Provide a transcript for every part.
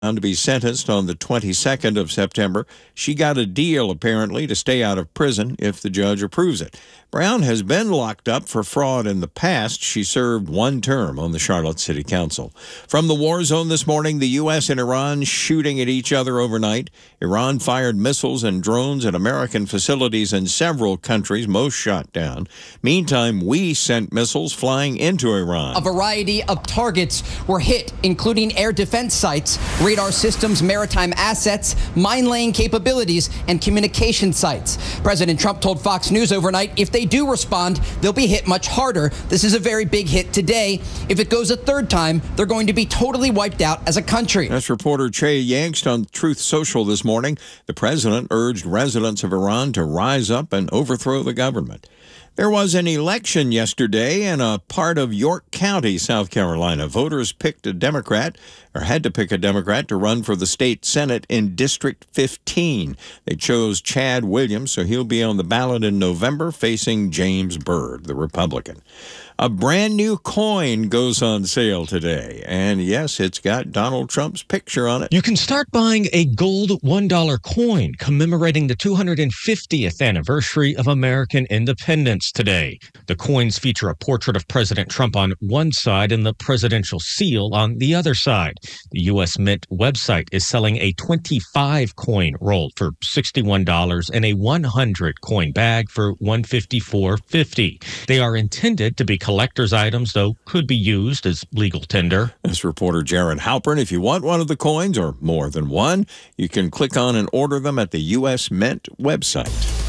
to be sentenced on the 22nd of September. She got a deal, apparently, to stay out of prison if the judge approves it. Brown has been locked up for fraud in the past. She served one term on the Charlotte City Council. From the war zone this morning, the U.S. and Iran shooting at each other overnight. Iran fired missiles and drones at American facilities in several countries, most shot down. Meantime, we sent missiles flying into Iran. A variety of targets were hit, including air defense sites, radar systems, maritime assets, mine-laying capabilities, and communication sites. President Trump told Fox News overnight if they do respond, they'll be hit much harder. This is a very big hit today. If it goes a third time, they're going to be totally wiped out as a country. That's reporter Che Yangst on Truth Social this morning. The president urged residents of Iran to rise up and overthrow the government. There was an election yesterday in a part of York County, South Carolina. Voters picked a Democrat, or had to pick a Democrat, to run for the state Senate in District 15. They chose Chad Williams, so he'll be on the ballot in November facing James Byrd, the Republican. A brand new coin goes on sale today, and yes, it's got Donald Trump's picture on it. You can start buying a gold $1 coin commemorating the 250th anniversary of American independence today. The coins feature a portrait of President Trump on one side and the presidential seal on the other side. The U.S. Mint website is selling a 25 coin roll for $61 and a 100 coin bag for $154.50. They are intended to be collector's items, though could be used as legal tender. That's reporter Jared Halpern. If you want one of the coins, or more than one, you can click on and order them at the U.S. Mint website.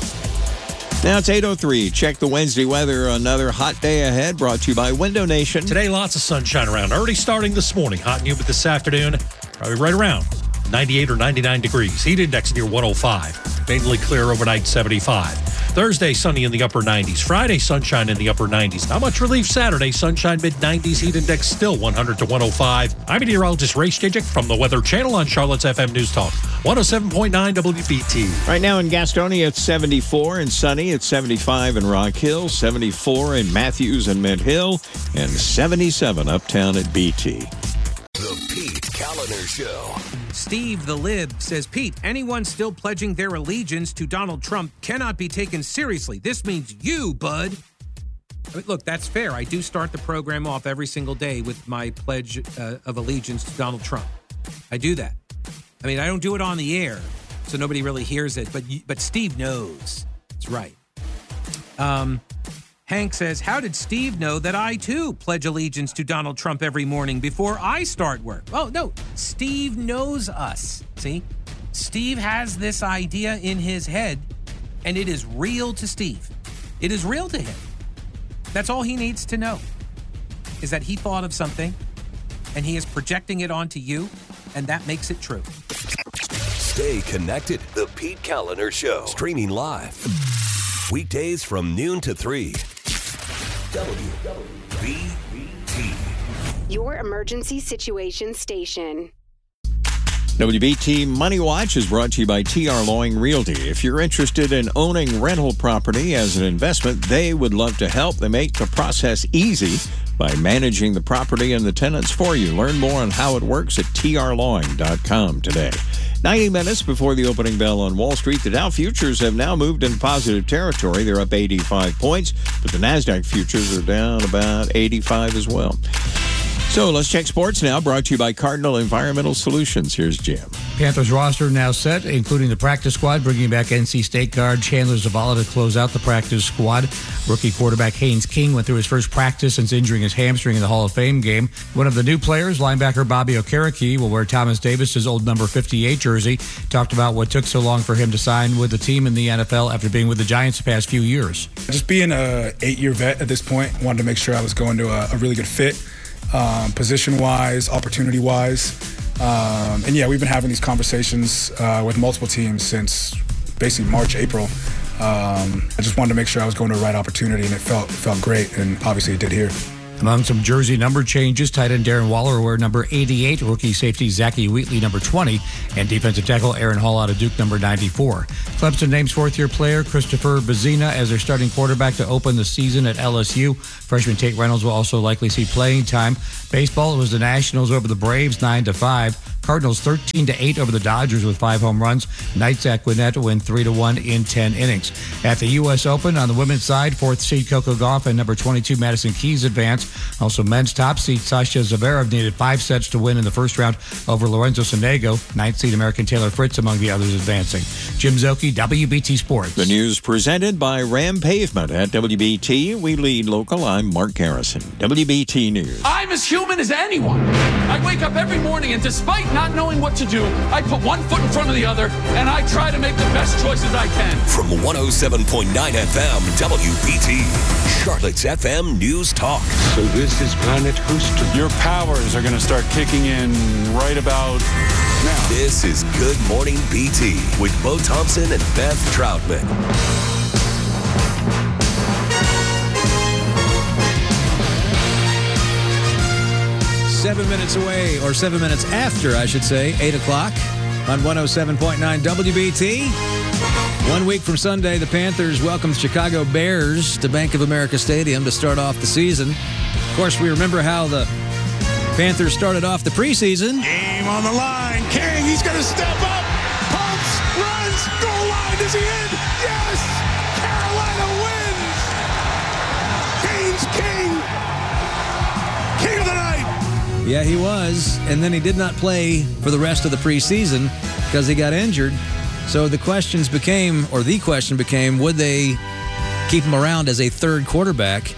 Now it's 8:03. Check the Wednesday weather. Another hot day ahead, brought to you by Window Nation. Today, lots of sunshine around. Already starting this morning. Hot and humid this afternoon. Probably right around 98 or 99 degrees. Heat index near 105. Mainly clear overnight, 75. Thursday, sunny in the upper 90s. Friday, sunshine in the upper 90s. Not much relief Saturday. Sunshine mid-90s. Heat index still 100 to 105. I'm meteorologist Ray Stejcik from the Weather Channel on Charlotte's FM News Talk. 107.9 WBT. Right now in Gastonia, it's 74 and sunny. It's 75 in Rock Hill, 74 in Matthews and Mint Hill, and 77 uptown at BT. The Pete Kaliner Show. Steve the Lib says, Pete, anyone still pledging their allegiance to Donald Trump cannot be taken seriously. This means you, bud. I mean, look, that's fair. I do start the program off every single day with my pledge of allegiance to Donald Trump. I do that. I mean, I don't do it on the air, so nobody really hears it, but Steve knows. That's right. Hank says, how did Steve know that I, too, pledge allegiance to Donald Trump every morning before I start work? Oh, no, Steve knows us. See? Steve has this idea in his head, and it is real to Steve. It is real to him. That's all he needs to know, is that he thought of something, and he is projecting it onto you, and that makes it true. Stay connected. The Pete Kaliner Show. Streaming live. Weekdays from noon to 3. WBT. Your emergency situation station. WBT Money Watch is brought to you by TR Loing Realty. If you're interested in owning rental property as an investment, they would love to help. They make the process easy by managing the property and the tenants for you. Learn more on how it works at trlowing.com today. 90 minutes before the opening bell on Wall Street, the Dow futures have now moved into positive territory. They're up 85 points, but the NASDAQ futures are down about 85 as well. So let's check sports now, brought to you by Cardinal Environmental Solutions. Here's Jim. Panthers roster now set, including the practice squad, bringing back NC State guard Chandler Zavala to close out the practice squad. Rookie quarterback Haynes King went through his first practice since injuring his hamstring in the Hall of Fame game. One of the new players, linebacker Bobby Okereke, will wear Thomas Davis's old number 58 jersey. Talked about what took so long for him to sign with the team in the NFL after being with the Giants the past few years. Just being an 8-year vet at this point, wanted to make sure I was going to a really good fit. Position-wise, opportunity-wise. And yeah, we've been having these conversations with multiple teams since basically March, April. I just wanted to make sure I was going to the right opportunity, and it felt great, and obviously it did here. Among some jersey number changes, tight end Darren Waller will wear number 88, rookie safety Zachy Wheatley number 20, and defensive tackle Aaron Hall out of Duke number 94. Clemson names fourth-year player Christopher Bazina as their starting quarterback to open the season at LSU. Freshman Tate Reynolds will also likely see playing time. Baseball, it was the Nationals over the Braves 9-5. Cardinals 13-8 over the Dodgers with 5 home runs. Knights at Gwinnett win 3-1 in 10 innings. At the U.S. Open on the women's side, 4th seed Coco Gauff and number 22 Madison Keys advance. Also men's top seed Sasha Zverev needed 5 sets to win in the first round over Lorenzo Sonego. 9th seed American Taylor Fritz among the others advancing. Jim Zoki, WBT Sports. The news presented by Ram Pavement at WBT. We lead local. I'm Mark Garrison. WBT News. I'm as human as anyone. I wake up every morning and despite not knowing what to do, I put one foot in front of the other and I try to make the best choices I can. From 107.9 FM WBT, Charlotte's FM News Talk. So this is Planet Houston. Your powers are going to start kicking in right about now. This is Good Morning BT with Bo Thompson and Beth Troutman. 7 minutes away, or 7 minutes after, I should say, 8 o'clock on 107.9 WBT. 1 week from Sunday, the Panthers welcome the Chicago Bears to Bank of America Stadium to start off the season. Of course, we remember how the Panthers started off the preseason. Game on the line. King, he's going to step up. Pumps, runs, goal line. Is he in? Yes! Carolina wins! Kane's king. King of the night. Yeah, he was. And then he did not play for the rest of the preseason because he got injured. So the question became, would they keep him around as a third quarterback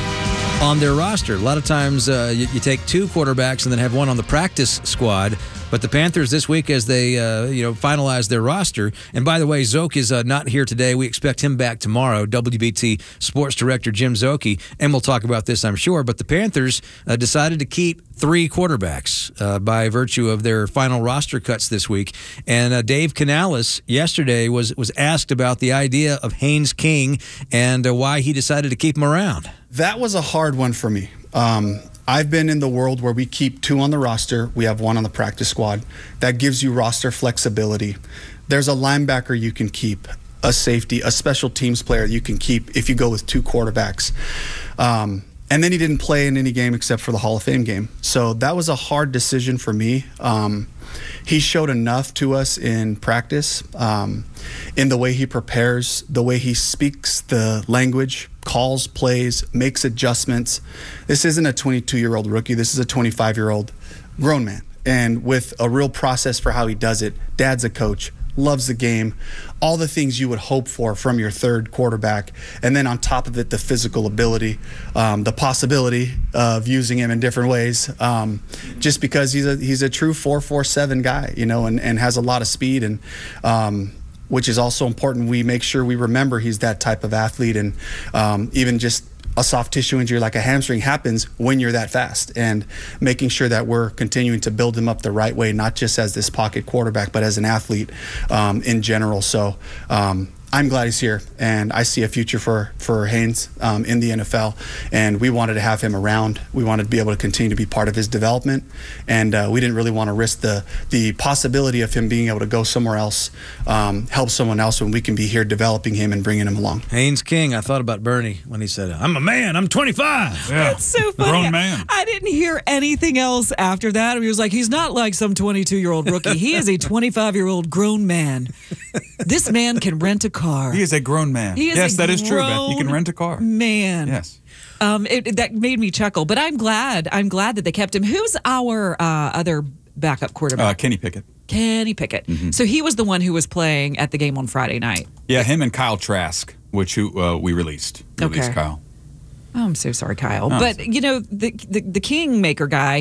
on their roster? A lot of times you take 2 quarterbacks and then have one on the practice squad. But the Panthers this week, as they finalize their roster, and by the way, Zoke is not here today. We expect him back tomorrow. WBT Sports Director Jim Zoke, and we'll talk about this, I'm sure. But the Panthers decided to keep 3 quarterbacks by virtue of their final roster cuts this week. And Dave Canales yesterday was asked about the idea of Haynes King and why he decided to keep him around. That was a hard one for me. I've been in the world where we keep 2 on the roster. We have 1 on the practice squad. That gives you roster flexibility. There's a linebacker you can keep, a safety, a special teams player you can keep if you go with 2 quarterbacks. And then he didn't play in any game except for the Hall of Fame game. So that was a hard decision for me. He showed enough to us in practice, in the way he prepares, the way he speaks the language, calls plays, makes adjustments. This isn't a 22-year-old rookie. This is a 25-year-old grown man. And with a real process for how he does it. Dad's a coach, loves the game, all the things you would hope for from your third quarterback. And then on top of it, the physical ability, the possibility of using him in different ways, just because he's a true 4.47 guy, and has a lot of speed, and which is also important. We make sure we remember he's that type of athlete, and even just a soft tissue injury like a hamstring happens when you're that fast, and making sure that we're continuing to build him up the right way, not just as this pocket quarterback, but as an athlete in general. So I'm glad he's here, and I see a future for Haynes in the NFL, and we wanted to have him around. We wanted to be able to continue to be part of his development, and we didn't really want to risk the possibility of him being able to go somewhere else, help someone else, when we can be here developing him and bringing him along. Haynes King, I thought about Bernie when he said, "I'm a man, I'm 25. Yeah. That's so funny. Grown man. I didn't hear anything else after that. He was like, he's not like some 22-year-old rookie. He is a 25-year-old grown man. This man can rent a car. He is a grown man. Yes, that is true, Beth. You can rent a car. Man. Yes. That made me chuckle, but I'm glad that they kept him. Who's our other backup quarterback? Kenny Pickett. Kenny Pickett. Mm-hmm. So he was the one who was playing at the game on Friday night. Yeah, him and Kyle Trask, which we released. Okay. Kyle. Oh, I'm so sorry, Kyle. But, the Kingmaker guy,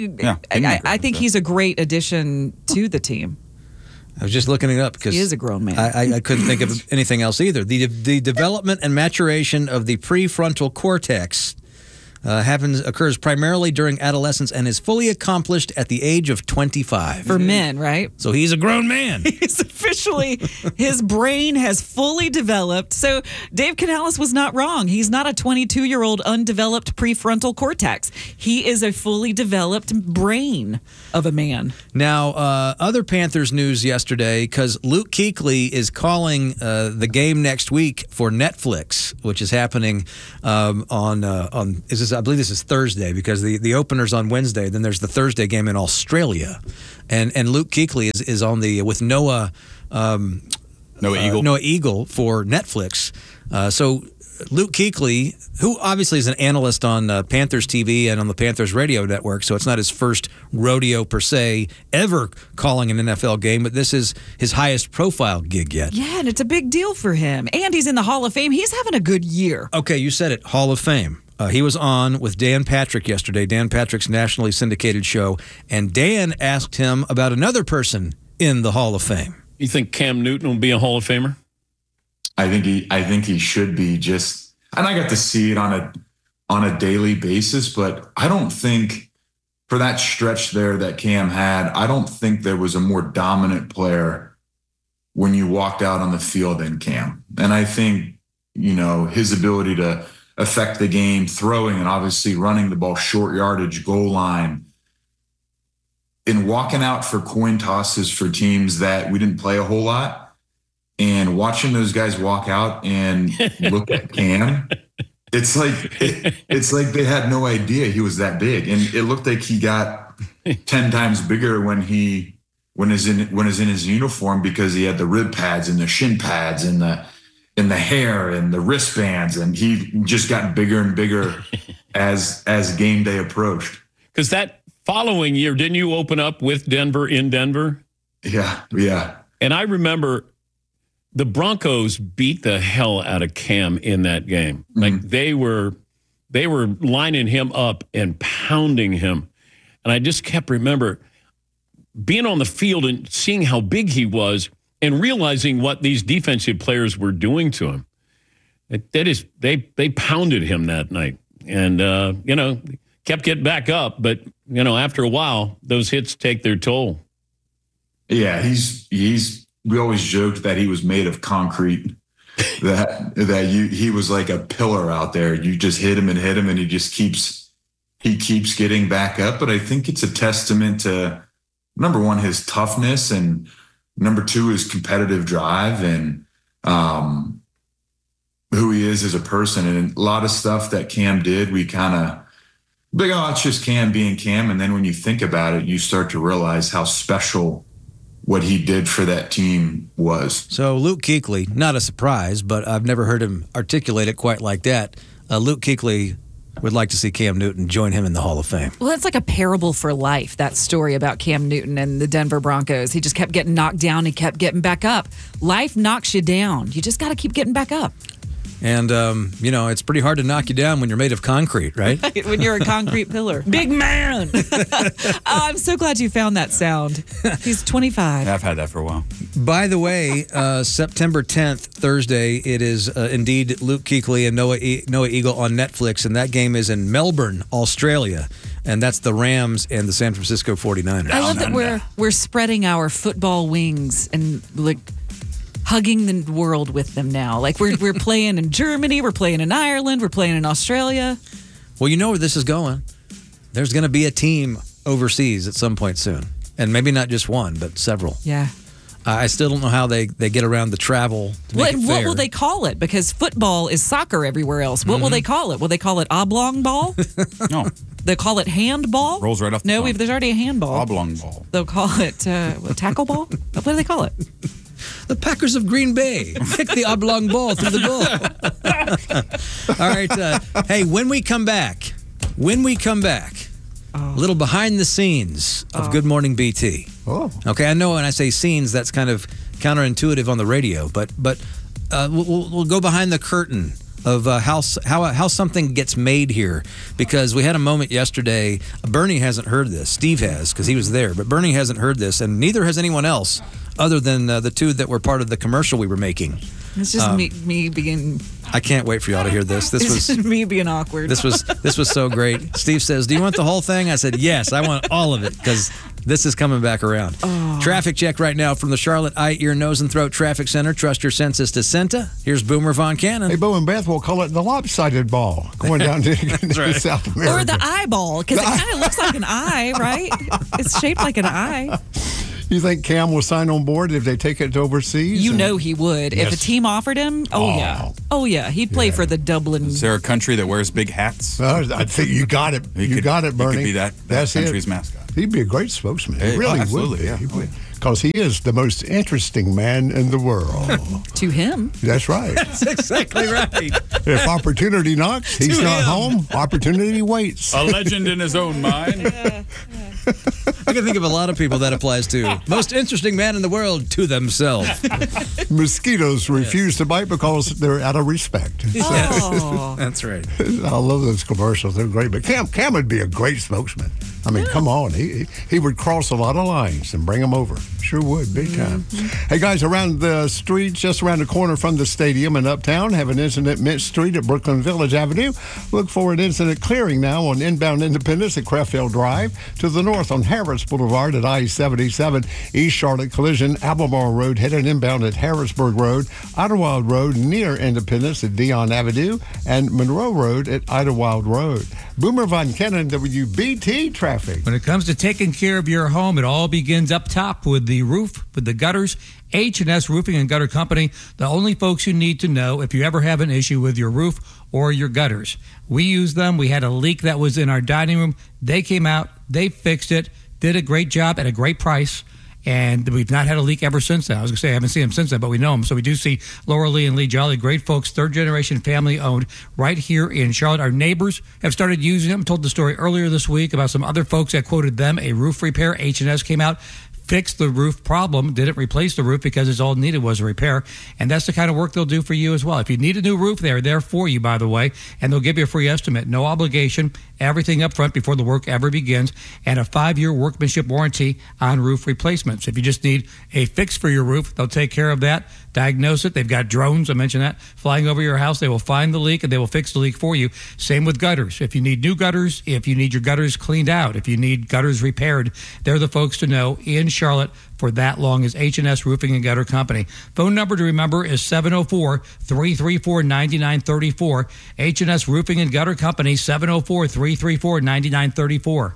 I think he's a great addition to the team. I was just looking it up because he is a grown man. I couldn't think of anything else either. The development and maturation of the prefrontal cortex occurs primarily during adolescence and is fully accomplished at the age of 25. For men, right? So he's a grown man. He's officially, his brain has fully developed. So Dave Canales was not wrong. He's not a 22-year-old undeveloped prefrontal cortex. He is a fully developed brain of a man. Now, other Panthers news yesterday, because Luke Kuechly is calling the game next week for Netflix, which is happening I believe this is Thursday, because the opener's on Wednesday. Then there's the Thursday game in Australia. and Luke Kuechly is on the with Noah Eagle for Netflix. So Luke Kuechly, who obviously is an analyst on Panthers TV and on the Panthers radio network, so it's not his first rodeo per se ever calling an NFL game, but this is his highest profile gig yet. Yeah, and it's a big deal for him. And he's in the Hall of Fame. He's having a good year. Okay, you said it, Hall of Fame. He was on with Dan Patrick yesterday, Dan Patrick's nationally syndicated show, and Dan asked him about another person in the Hall of Fame. You think Cam Newton will be a Hall of Famer? I think he should be, and I got to see it on a daily basis, but I don't think for that stretch there that Cam had, I don't think there was a more dominant player when you walked out on the field than Cam. And I think, his ability to affect the game, throwing and obviously running the ball, short yardage, goal line, and walking out for coin tosses for teams that we didn't play a whole lot. And watching those guys walk out and look at Cam, it's like they had no idea he was that big, and it looked like he got 10 times bigger when he's in his uniform, because he had the rib pads and the shin pads and the hair and the wristbands, and he just got bigger and bigger as game day approached. Because that following year, didn't you open up with Denver in Denver? Yeah. And I remember the Broncos beat the hell out of Cam in that game. Like they were lining him up and pounding him. And I just kept remember being on the field and seeing how big he was and realizing what these defensive players were doing to him. They pounded him that night. And, kept getting back up. But, after a while, those hits take their toll. Yeah, we always joked that he was made of concrete, he was like a pillar out there. You just hit him, and he just keeps getting back up. But I think it's a testament to, number one, his toughness, and number two, his competitive drive, and who he is as a person. And a lot of stuff that Cam did, we kind of it's just Cam being Cam. And then when you think about it, you start to realize how special what he did for that team was. So Luke Kuechly, not a surprise, but I've never heard him articulate it quite like that. Luke Kuechly would like to see Cam Newton join him in the Hall of Fame. Well, that's like a parable for life, that story about Cam Newton and the Denver Broncos. He just kept getting knocked down and kept getting back up. Life knocks you down. You just got to keep getting back up. And, it's pretty hard to knock you down when you're made of concrete, right? When you're a concrete pillar. Big man! I'm so glad you found that sound. He's 25. I've had that for a while. By the way, September 10th, Thursday, it is indeed Luke Kuechly and Noah Eagle on Netflix, and that game is in Melbourne, Australia. And that's the Rams and the San Francisco 49ers. I love that we're spreading our football wings and, hugging the world with them now. Like we're playing in Germany, we're playing in Ireland, we're playing in Australia. Well, you know where this is going. There's going to be a team overseas at some point soon. And maybe not just one, but several. Yeah. I still don't know how they get around the travel to make it fair. What will they call it? Because football is soccer everywhere else. What will they call it? Will they call it oblong ball? No. They'll call it handball? Rolls right off the tongue. There's already a handball. Oblong ball. They'll call it tackle ball? What do they call it? The Packers of Green Bay kick the oblong ball through the goal. All right. Hey, when we come back, a little behind the scenes of Good Morning BT. Oh. Okay, I know when I say scenes, that's kind of counterintuitive on the radio, but we'll go behind the curtain of how something gets made here, because we had a moment yesterday. Bernie hasn't heard this. Steve has, because he was there, but Bernie hasn't heard this, and neither has anyone else other than the two that were part of the commercial we were making. It's just me being... I can't wait for y'all to hear this. This was me being awkward. This was so great. Steve says, "Do you want the whole thing?" I said, "Yes, I want all of it, because this is coming back around." Oh. Traffic check right now from the Charlotte Eye, Ear, Nose, and Throat Traffic Center. Trust your senses to CENTA. Here's Boomer Von Cannon. Hey, Bo and Beth will call it the lopsided ball going down to right. South America. Or the eyeball, because it kind of looks like an eye, right? It's shaped like an eye. You think Cam will sign on board if they take it to overseas? You know he would. Yes. If a team offered him, oh yeah. He'd play for the Dublin. Is there a country that wears big hats? I think you got it. You got it, Bernie. He could be that country's mascot. He'd be a great spokesman. He Hey, really absolutely, would. yeah. Because he is the most interesting man in the world. To him. That's right. That's exactly right. If opportunity knocks, he's To not him. home. Opportunity waits. A legend in his own mind. I can think of a lot of people that applies to. Most interesting man in the world to themselves. Mosquitoes refuse to bite because they're out of respect. Oh. That's right. I love those commercials. They're great. But Cam would be a great spokesman. I mean, come on. He would cross a lot of lines and bring them over. Sure would, big time. Hey, guys, around the street, just around the corner from the stadium in Uptown, have an incident Mint Street at Brooklyn Village Avenue. Look for an incident clearing now on inbound Independence at Crefeld Drive. To the north on Harris Boulevard at I-77. East Charlotte collision, Albemarle Road headed inbound at Harrisburg Road. Idlewild Road near Independence at Dion Avenue. And Monroe Road at Idlewild Road. Boomer Von Kennan, WBT traffic. When it comes to taking care of your home, it all begins up top with the roof, with the gutters. H&S Roofing and Gutter Company, the only folks you need to know if you ever have an issue with your roof or your gutters. We use them. We had a leak that was in our dining room. They came out, they fixed it, did a great job at a great price. And we've not had a leak ever since then. I was going to say I haven't seen them since then, but we know them. So we do see Laura Lee and Lee Jolly, great folks, third-generation family-owned right here in Charlotte. Our neighbors have started using them. Told the story earlier this week about some other folks that quoted them. A roof repair. H&S came out, fixed the roof problem, didn't replace the roof because it's all needed was a repair. And that's the kind of work they'll do for you as well. If you need a new roof, they're there for you, by the way, and they'll give you a free estimate. No obligation, everything up front before the work ever begins, and a 5-year workmanship warranty on roof replacements. If you just need a fix for your roof, they'll take care of that, diagnose it. They've got drones, I mentioned that, flying over your house. They will find the leak and they will fix the leak for you. Same with gutters. If you need new gutters, if you need your gutters cleaned out, if you need gutters repaired, they're the folks to know in Charlotte for that long as H&S Roofing and Gutter Company. Phone number to remember is 704-334-9934. H&S Roofing and Gutter Company, 704-334-9934.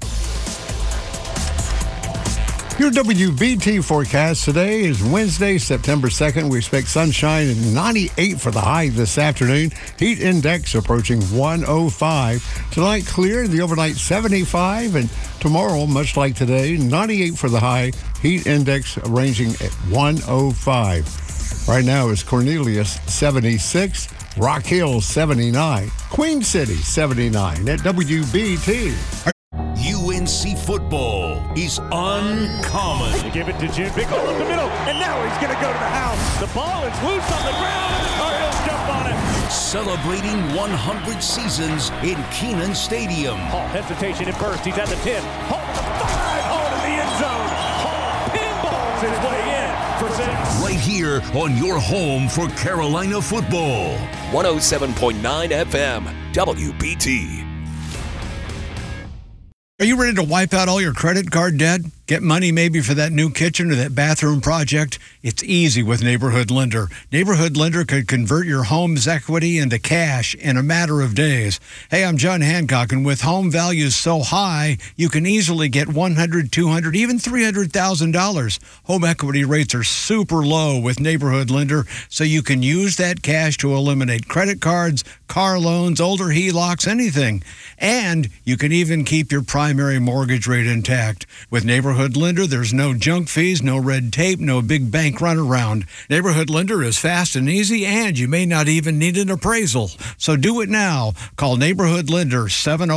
Your WBT forecast today is Wednesday, September 2nd. We expect sunshine and 98 for the high this afternoon. Heat index approaching 105. Tonight, clear, the overnight 75. And tomorrow, much like today, 98 for the high. Heat index ranging at 105. Right now is Cornelius, 76. Rock Hill, 79. Queen City, 79 at WBT. UNC football is uncommon. They give it to Jim Bickle up the middle, and now he's going to go to the house. The ball is loose on the ground, and the Tar Heels jump on it. Celebrating 100 seasons in Kenan Stadium. Hall hesitation at first. He's at the 10. Hall to the 5. Hall to the end zone. Hall pinballs his way in for 6. Right here on your home for Carolina football. 107.9 FM, WBT. Are you ready to wipe out all your credit card debt? Get money maybe for that new kitchen or that bathroom project? It's easy with Neighborhood Lender. Neighborhood Lender could convert your home's equity into cash in a matter of days. Hey, I'm John Hancock, and with home values so high, you can easily get $100,000, $200,000, even $300,000. Home equity rates are super low with Neighborhood Lender, so you can use that cash to eliminate credit cards, car loans, older HELOCs, anything. And you can even keep your primary mortgage rate intact. With Neighborhood Lender, there's no junk fees, no red tape, no big bank runaround. Neighborhood Lender is fast and easy, and you may not even need an appraisal. So do it now. Call Neighborhood Lender,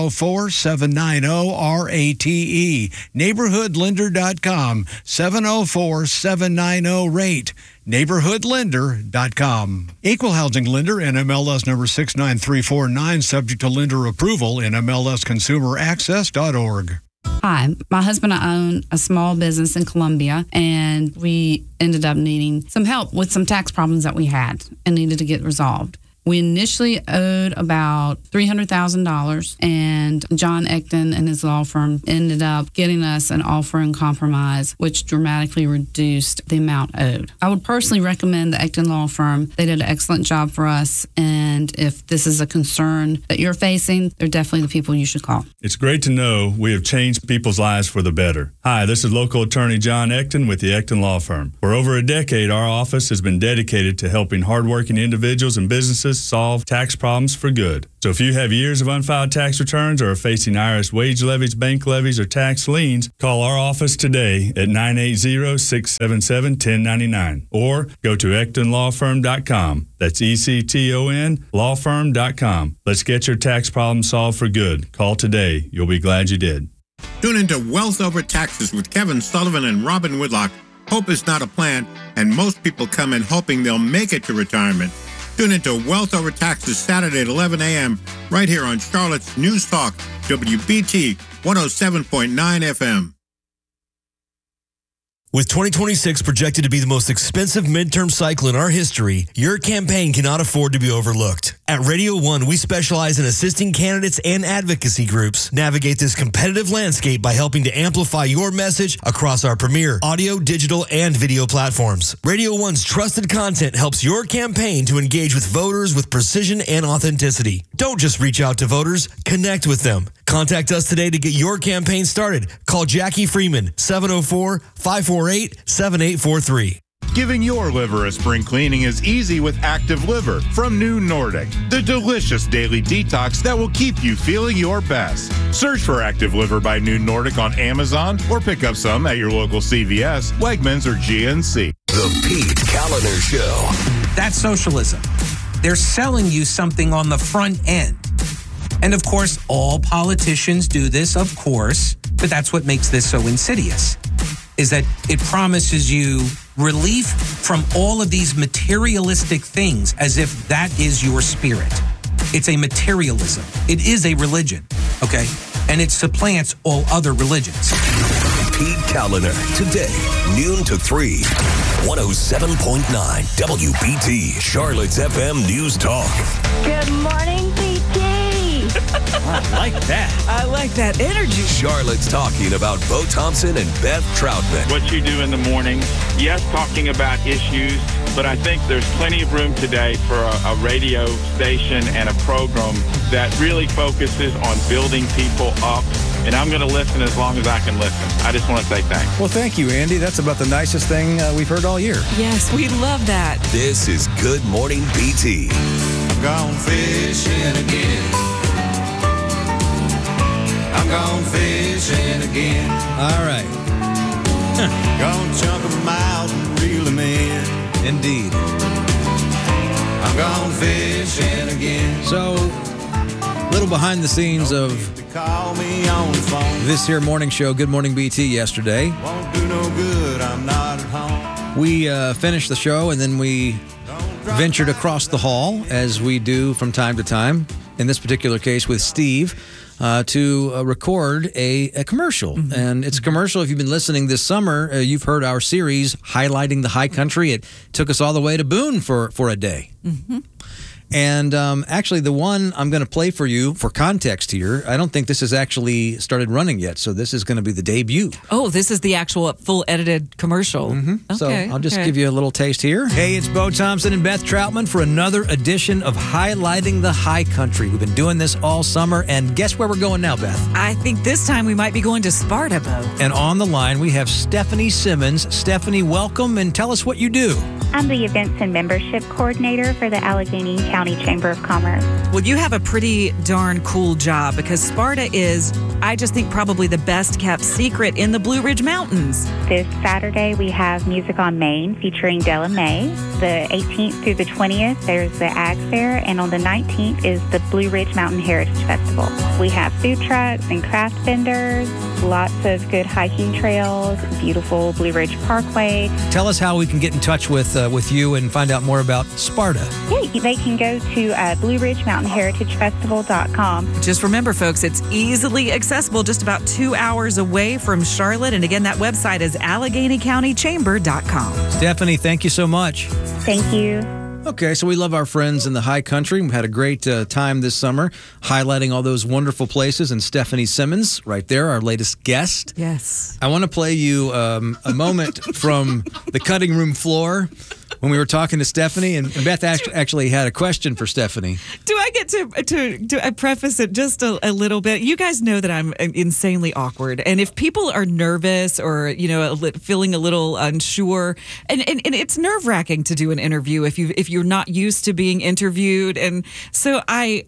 704-790-RATE. NeighborhoodLender.com, 704-790-RATE. NeighborhoodLender.com. Equal housing lender, NMLS number 69349, subject to lender approval, NMLSconsumeraccess.org. Hi, my husband and I own a small business in Columbia, and we ended up needing some help with some tax problems that we had and needed to get resolved. We initially owed about $300,000, and John Ecton and his law firm ended up getting us an offer in compromise, which dramatically reduced the amount owed. I would personally recommend the Ecton Law Firm. They did an excellent job for us, and if this is a concern that you're facing, they're definitely the people you should call. It's great to know we have changed people's lives for the better. Hi, this is local attorney John Ecton with the Ecton Law Firm. For over a decade, our office has been dedicated to helping hardworking individuals and businesses specialists solve tax problems for good. So if you have years of unfiled tax returns or are facing IRS wage levies, bank levies, or tax liens, call our office today at 980-677-1099 or go to EctonLawFirm.com. That's ECTON lawfirm.com. Let's get your tax problem solved for good. Call today. You'll be glad you did. Tune into Wealth Over Taxes with Kevin Sullivan and Robin Whitlock. Hope is not a plan, and most people come in hoping they'll make it to retirement. Tune into Wealth Over Taxes Saturday at 11 a.m. right here on Charlotte's News Talk, WBT 107.9 FM. With 2026 projected to be the most expensive midterm cycle in our history, your campaign cannot afford to be overlooked. At Radio 1, we specialize in assisting candidates and advocacy groups navigate this competitive landscape by helping to amplify your message across our premier audio, digital, and video platforms. Radio 1's trusted content helps your campaign to engage with voters with precision and authenticity. Don't just reach out to voters, connect with them. Contact us today to get your campaign started. Call Jackie Freeman, 704-548-7843. Giving your liver a spring cleaning is easy with Active Liver from New Nordic, the delicious daily detox that will keep you feeling your best. Search for Active Liver by New Nordic on Amazon or pick up some at your local CVS, Wegmans, or GNC. The Pete Kaliner Show. That's socialism. They're selling you something on the front end. And of course, all politicians do this, of course, but that's what makes this so insidious, is that it promises you relief from all of these materialistic things as if that is your spirit. It's a materialism. It is a religion, okay? And it supplants all other religions. Pete Kaliner, today, noon to 3, 107.9 WBT, Charlotte's FM News Talk. Good morning, PT. I like that. I like that energy. Charlotte's talking about Bo Thompson and Beth Troutman. What you do in the morning, yes, talking about issues, but I think there's plenty of room today for a radio station and a program that really focuses on building people up. And I'm going to listen as long as I can listen. I just want to say thanks. Well, thank you, Andy. That's about the nicest thing we've heard all year. Yes, we love that. This is Good Morning BT. I'm gone fishing again. I'm gone fishing again. All right. Gone chunk 'em out and reel 'em in. Indeed. I'm gone fishing again. So, little behind the scenes of Call me on the phone. this here morning show, Good Morning BT, yesterday. Won't do no good, I'm not at home. We finished the show and then we ventured across the hall, as we do from time to time, in this particular case with Steve, to record a commercial. Mm-hmm. And it's a commercial. If you've been listening this summer, you've heard our series highlighting the high country. It took us all the way to Boone for a day. Mm-hmm. And actually, the one I'm going to play for you, for context here, I don't think this has actually started running yet. So this is going to be the debut. Oh, this is the actual full edited commercial. Mm-hmm. Okay, so I'll just give you a little taste here. Hey, it's Bo Thompson and Beth Troutman for another edition of Highlighting the High Country. We've been doing this all summer, and guess where we're going now, Beth? I think this time we might be going to Sparta, Bo. And on the line, we have Stephanie Simmons. Stephanie, welcome, and tell us what you do. I'm the Events and Membership Coordinator for the Allegheny County Chamber of Commerce. Well, you have a pretty darn cool job because Sparta is, I just think, probably the best kept secret in the Blue Ridge Mountains. This Saturday, we have Music on Main featuring Della Mae. The 18th through the 20th, there's the Ag Fair, and on the 19th is the Blue Ridge Mountain Heritage Festival. We have food trucks and craft vendors, lots of good hiking trails, beautiful Blue Ridge Parkway. Tell us how we can get in touch with you and find out more about Sparta. Yeah, they can go to BlueRidgeMountainHeritageFestival.com. Just remember, folks, it's easily accessible, just about 2 hours away from Charlotte. And again, that website is AlleghenyCountyChamber.com. Stephanie, thank you so much. Thank you. Okay, so we love our friends in the high country. We had a great time this summer highlighting all those wonderful places. And Stephanie Simmons, right there, our latest guest. Yes. I want to play you a moment from the cutting room floor when we were talking to Stephanie, and Beth actually had a question for Stephanie. Do I get to preface it just a little bit? You guys know that I'm insanely awkward, and if people are nervous or feeling a little unsure, and it's nerve-wracking to do an interview if you're not used to being interviewed, and so I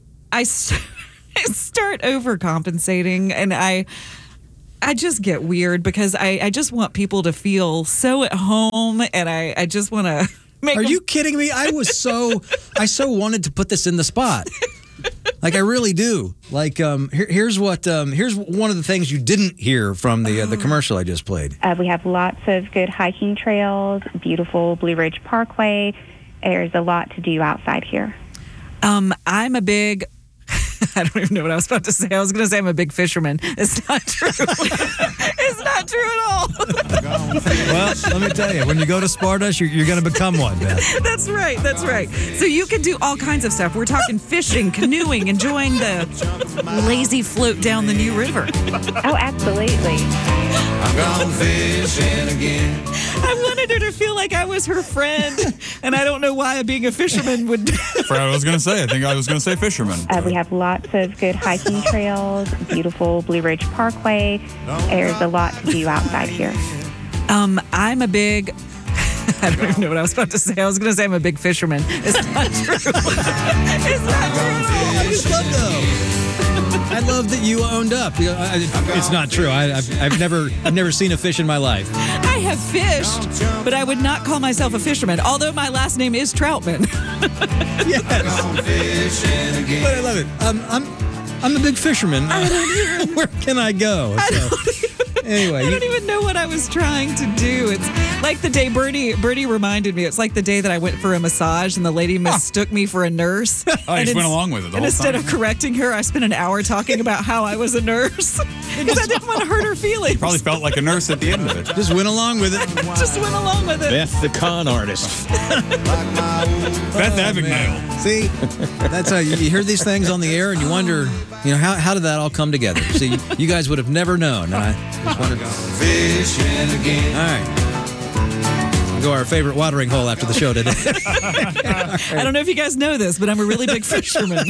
start overcompensating, and I just get weird because I just want people to feel so at home, and I just want to make. Are you kidding me? I so wanted to put this in the spot. Like I really do. Like here's one of the things you didn't hear from the commercial I just played. We have lots of good hiking trails, beautiful Blue Ridge Parkway. There's a lot to do outside here. I'm a big. I don't even know what I was about to say. I was going to say I'm a big fisherman. It's not true. It's not true at all. Well, let me tell you, when you go to Sparta, you're going to become one, Beth. That's right. That's right. So you can do all kinds of stuff. We're talking fishing, canoeing, enjoying the lazy float down the New River. Oh, absolutely. I'm gone fishing again. I wanted her to feel like I was her friend, and I don't know why being a fisherman would. I was going to say. I think I was going to say fisherman. We have lots of good hiking trails, beautiful Blue Ridge Parkway. There's a lot to do outside here. I'm a big. I don't even know what I was about to say. I was going to say I'm a big fisherman. It's not true. It's not true at all. I just love though. I love that you owned up. It's not true. I've never seen a fish in my life. I have fished, but I would not call myself a fisherman. Although my last name is Troutman. Yes. But I love it. I'm a big fisherman. Where can I go? Anyway, I don't even know what I was trying to do. It's like the day Bertie reminded me. It's like the day that I went for a massage and the lady mistook me for a nurse. Oh, you just went along with it the whole time. Instead of correcting her, I spent an hour talking about how I was a nurse because I didn't want to hurt her feelings. You probably felt like a nurse at the end of it. Just went along with it. Just went along with it. Beth, the con artist. Beth Abagnale. See, that's how you hear these things on the air and you wonder, how did that all come together? See, you guys would have never known. And I just wondered. Fishing again. All right. We'll go our favorite watering hole after the show today. Right. I don't know if you guys know this, but I'm a really big fisherman.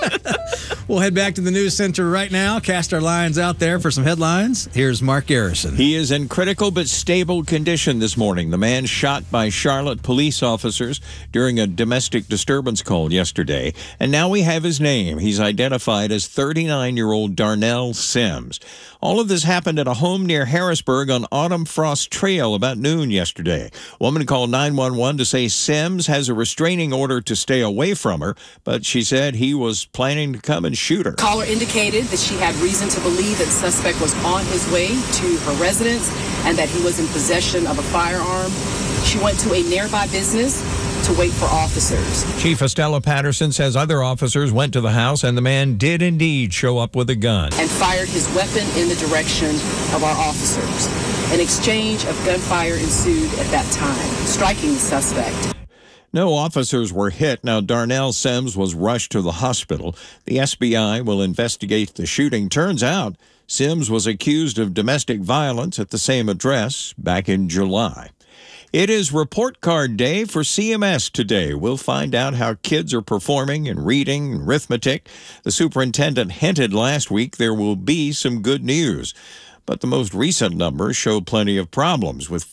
We'll head back to the news center right now, cast our lines out there for some headlines. Here's Mark Garrison. He is in critical but stable condition this morning. The man shot by Charlotte police officers during a domestic disturbance call yesterday. And now we have his name. He's identified as 39-year-old Darnell Sims. All of this happened at a home near Harrisburg on Autumn Frost Trail about noon yesterday. A woman called 911 to say Sims has a restraining order to stay away from her, but she said he was planning to come and shoot her. Caller indicated that she had reason to believe that the suspect was on his way to her residence and that he was in possession of a firearm. She went to a nearby business to wait for officers. Chief Estella Patterson says other officers went to the house and the man did indeed show up with a gun. And fired his weapon in the direction of our officers. An exchange of gunfire ensued at that time, striking the suspect. No officers were hit. Now, Darnell Sims was rushed to the hospital. The SBI will investigate the shooting. Turns out Sims was accused of domestic violence at the same address back in July. It is report card day for CMS today. We'll find out how kids are performing in reading and arithmetic. The superintendent hinted last week there will be some good news. But the most recent numbers show plenty of problems, with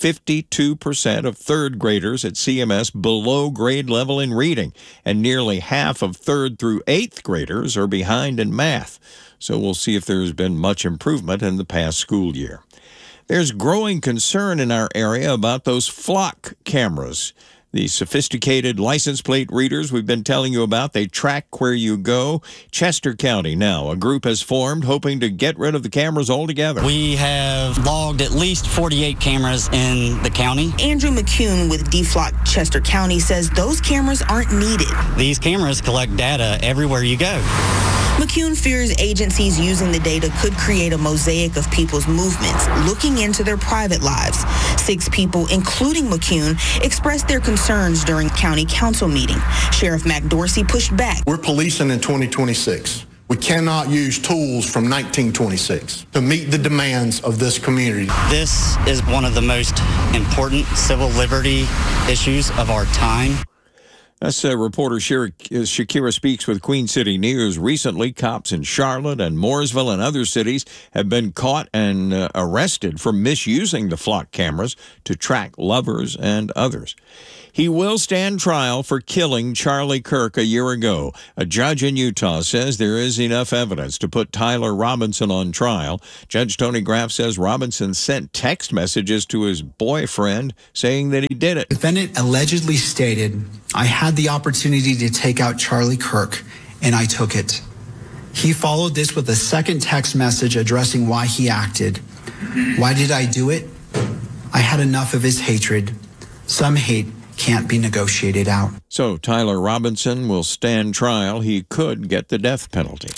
52% of third graders at CMS below grade level in reading, and nearly half of third through eighth graders are behind in math. So we'll see if there's been much improvement in the past school year. There's growing concern in our area about those flock cameras. The sophisticated license plate readers we've been telling you about, they track where you go. Chester County now, a group has formed hoping to get rid of the cameras altogether. We have logged at least 48 cameras in the county. Andrew McCune with DFLOC Chester County says those cameras aren't needed. These cameras collect data everywhere you go. McCune fears agencies using the data could create a mosaic of people's movements, looking into their private lives. 6 people, including McCune, expressed their concerns during county council meeting. Sheriff Mac Dorsey pushed back. We're policing in 2026. We cannot use tools from 1926 to meet the demands of this community. This is one of the most important civil liberty issues of our time. That's reporter Shakira Speaks with Queen City News. Recently, cops in Charlotte and Mooresville and other cities have been caught and arrested for misusing the flock cameras to track lovers and others. He will stand trial for killing Charlie Kirk a year ago. A judge in Utah says there is enough evidence to put Tyler Robinson on trial. Judge Tony Graff says Robinson sent text messages to his boyfriend saying that he did it. Defendant allegedly stated, "I had the opportunity to take out Charlie Kirk, and I took it." He followed this with a second text message addressing why he acted. "Why did I do it? I had enough of his hatred. Some hate can't be negotiated out." So Tyler Robinson will stand trial. He could get the death penalty.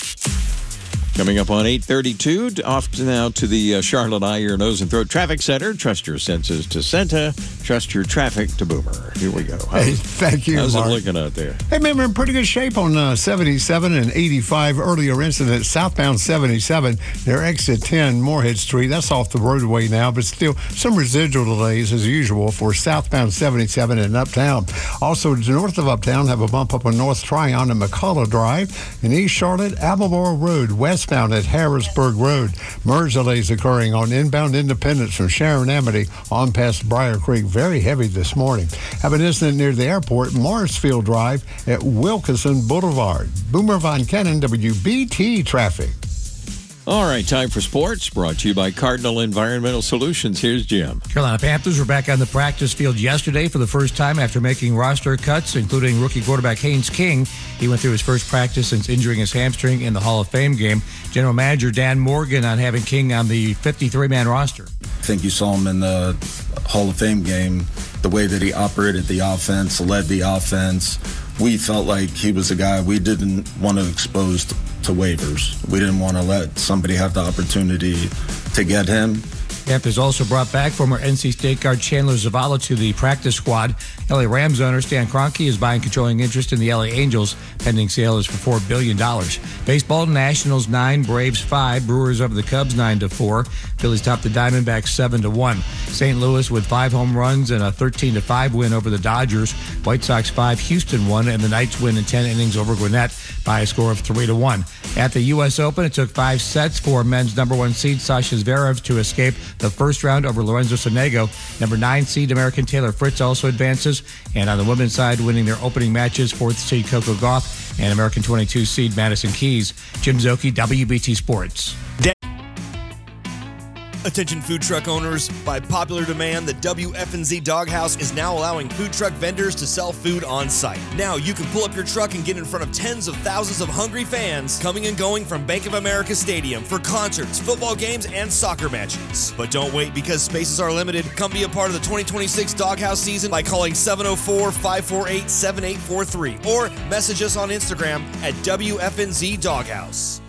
Coming up on 8:32, off now to the Charlotte Eye, Ear, Nose, and Throat Traffic Center. Trust your senses to Senta. Trust your traffic to Boomer. Here we go. Hey, thank you, How's Mark. it looking out there? Hey, man, we're in pretty good shape on 77 and 85. Earlier incident, southbound 77 near exit 10, Moorhead Street. That's off the roadway now, but still some residual delays as usual for southbound 77 in Uptown. Also, north of Uptown, have a bump up on North Tryon and McCullough Drive. In East Charlotte, Albemarle Road, westbound at Harrisburg Road. Merge delays occurring on inbound Independence from Sharon Amity on past Briar Creek. Very heavy this morning. Have an incident near the airport, Morrisfield Drive at Wilkinson Boulevard. Boomer Von Cannon, WBT Traffic. All right, time for sports, brought to you by Cardinal Environmental Solutions. Here's Jim. Carolina Panthers were back on the practice field yesterday for the first time after making roster cuts, including rookie quarterback Haynes King. He went through his first practice since injuring his hamstring in the Hall of Fame game. General Manager Dan Morgan on having King on the 53-man roster. I think you saw him in the Hall of Fame game, the way that he operated the offense, led the offense. We felt like he was a guy we didn't want to expose to waivers. We didn't want to let somebody have the opportunity to get him. Panthers also brought back former NC State guard Chandler Zavala to the practice squad. LA Rams owner Stan Kroenke is buying controlling interest in the LA Angels. Pending sale is for $4 billion. Baseball, Nationals 9, Braves 5, Brewers over the Cubs 9-4. Phillies topped the Diamondbacks 7-1. St. Louis with 5 home runs and a 13-5 win over the Dodgers. White Sox 5, Houston 1, and the Knights win in 10 innings over Gwinnett by a score of 3-1. At the U.S. Open, it took 5 sets for men's number 1 seed Sasha Zverev to escape the first round over Lorenzo Sonego. Number 9 seed American Taylor Fritz also advances. And on the women's side, winning their opening matches, 4th seed Coco Gauff and American 22 seed Madison Keys. Jim Zoki, WBT Sports. Attention food truck owners, by popular demand, the WFNZ Doghouse is now allowing food truck vendors to sell food on site. Now you can pull up your truck and get in front of tens of thousands of hungry fans coming and going from Bank of America Stadium for concerts, football games, and soccer matches. But don't wait, because spaces are limited. Come be a part of the 2026 Doghouse season by calling 704-548-7843 or message us on Instagram at WFNZ Doghouse.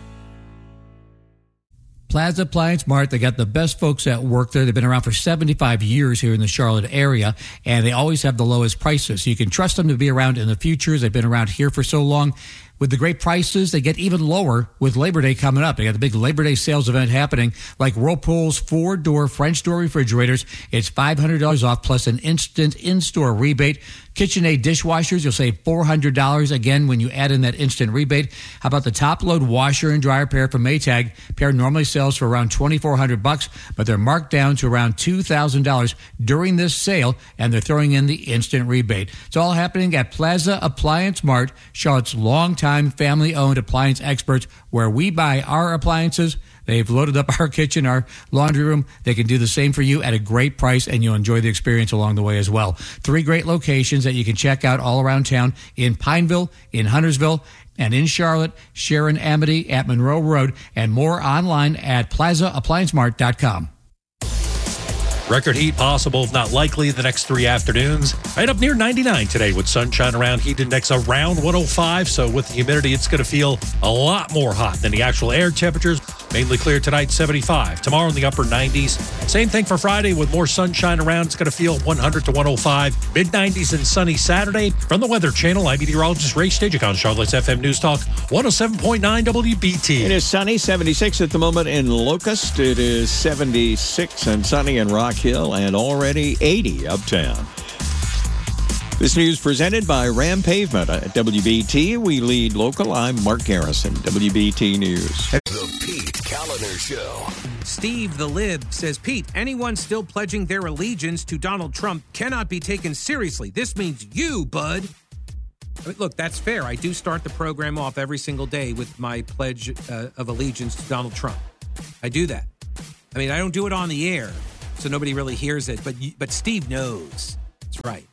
Plaza Appliance Mart, they got the best folks at work there. They've been around for 75 years here in the Charlotte area, and they always have the lowest prices. So you can trust them to be around in the future. They've been around here for so long. With the great prices, they get even lower with Labor Day coming up. They got the big Labor Day sales event happening, like Whirlpool's 4-door French door refrigerators. It's $500 off plus an instant in-store rebate. KitchenAid dishwashers, you'll save $400 again when you add in that instant rebate. How about the top-load washer and dryer pair from Maytag? Pair normally sells for around $2,400, but they're marked down to around $2,000 during this sale, and they're throwing in the instant rebate. It's all happening at Plaza Appliance Mart, Charlotte's longtime family-owned appliance experts, where we buy our appliances. They've loaded up our kitchen, our laundry room. They can do the same for you at a great price, and you'll enjoy the experience along the way as well. 3 great locations that you can check out all around town: in Pineville, in Huntersville, and in Charlotte, Sharon Amity at Monroe Road, and more online at plazaappliancemart.com. Record heat possible, if not likely, the next 3 afternoons. Right up near 99 today with sunshine around, heat index around 105. So with the humidity, it's going to feel a lot more hot than the actual air temperatures. Mainly clear tonight, 75. Tomorrow in the upper 90s. Same thing for Friday with more sunshine around. It's going to feel 100 to 105. Mid-90s and sunny Saturday. From the Weather Channel, I'm meteorologist Ray Stagik on Charlotte's FM News Talk 107.9 WBT. It is sunny, 76 at the moment in Locust. It is 76 and sunny in Rock Hill and already 80 uptown. This news presented by Ram Pavement at WBT. We lead local. I'm Mark Garrison, WBT News. The Pete Kaliner Show. Steve the Lib says, Pete, anyone still pledging their allegiance to Donald Trump cannot be taken seriously. This means you, bud. I mean, look, that's fair. I do start the program off every single day with my pledge of allegiance to Donald Trump. I do that. I mean, I don't do it on the air, so nobody really hears it, but Steve knows. That's right.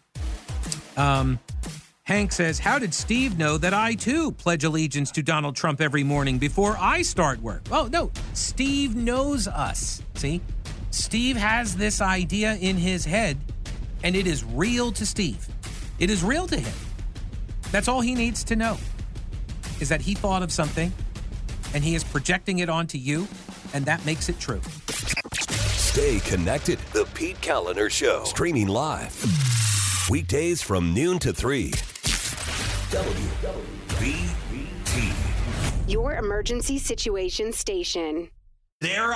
Hank says, how did Steve know that I, too, pledge allegiance to Donald Trump every morning before I start work? Oh, no, Steve knows us. See? Steve has this idea in his head, and it is real to Steve. It is real to him. That's all he needs to know, is that he thought of something, and he is projecting it onto you, and that makes it true. Stay connected. The Pete Kaliner Show. Streaming live. Weekdays from noon to 3. WBT. Your emergency situation station. There